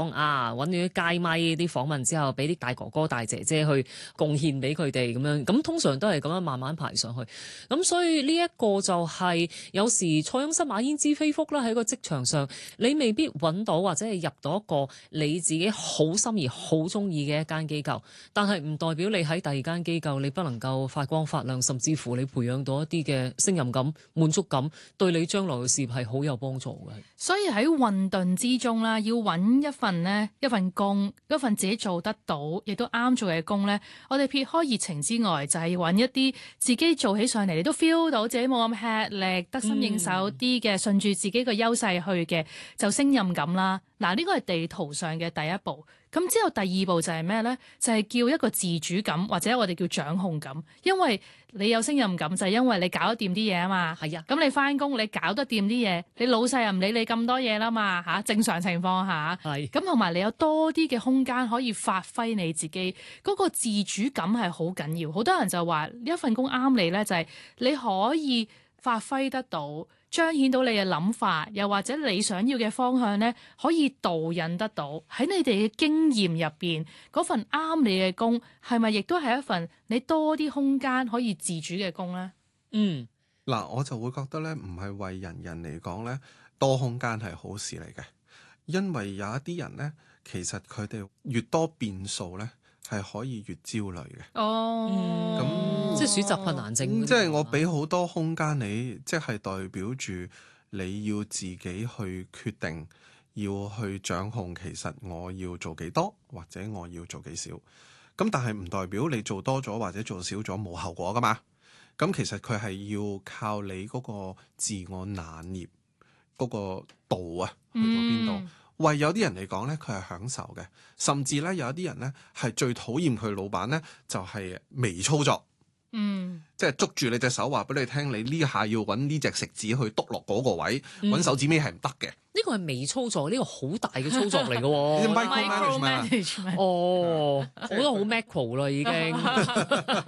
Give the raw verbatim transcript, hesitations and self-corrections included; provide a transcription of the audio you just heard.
講啊，揾啲街咪啲訪問之後，俾啲大哥哥大姐姐去貢獻俾佢哋咁樣，咁通常都係咁樣慢慢排上去。咁所以呢一個就係、是、有時塞翁失馬焉知非福啦，喺個職場上你未必揾到或者係入到一個你自己好心儀好中意嘅一間機構，但係唔代表你喺第二間機構你不能夠發光發亮，甚至乎你培養到一啲嘅勝任感、滿足感，對你將來嘅事業係好有幫助嘅。 所以喺混沌之中啦，要揾一份呢一份工，一份自己做得到亦都啱做嘅工呢，我哋撇開熱情之外，就係要揾一啲自己做起上嚟你都 feel 到自己冇咁吃力、得心應手啲嘅，順住自己個優勢去嘅，就勝任感啦。嗱，呢個係地圖上嘅第一步。咁之後第二步就係咩呢？就係、是、叫一個自主感，或者我哋叫掌控感。因為你有勝任感，就係、是、因為你搞得掂啲嘢啊嘛。係啊。咁你翻工你搞得掂啲嘢，你老細又唔理你咁多嘢啦嘛嚇。正常情況下，係。咁同埋你有多啲嘅空間可以發揮你自己嗰、那個自主感係好緊要。好多人就話呢一份工啱你呢，就係、是、你可以發揮得到。彰顯到你嘅諗法，又或者你想要嘅方向呢，可以導引得到。喺你哋嘅經驗入邊，嗰份啱你嘅工，係咪亦都係一份你多啲空間可以自主嘅工呢？ 嗯，嗱，我就會覺得咧，唔係為人人嚟講咧，多空間係好事嚟嘅，因為有一啲人咧，其實佢哋越多變數咧，係可以越焦慮嘅。 哦， 咁、嗯。 即係選擇困難症、嗯， 即係我俾好多空間你，即係代表住你要自己去決定，要去掌控。其實我要做幾多，或者我要做幾少。咁但係唔代表你做多咗或者做少咗冇後果噶嘛。咁其實佢係要靠你嗰個自我拿捏嗰個度啊，去到邊度。嗯、為有啲人嚟講呢，佢係享受嘅，甚至呢，有一啲人呢，係最討厭佢老闆呢，就係、是、微操作。 嗯， 即係捉住你隻手，話俾你聽，你呢下要揾呢隻食指去篤落嗰個位，揾、嗯、手指尾係唔得嘅。 呢個係微操作，呢、呢個好大嘅操作嚟嘅喎。 Micro management 哦，我覺得好 macro 啦已經。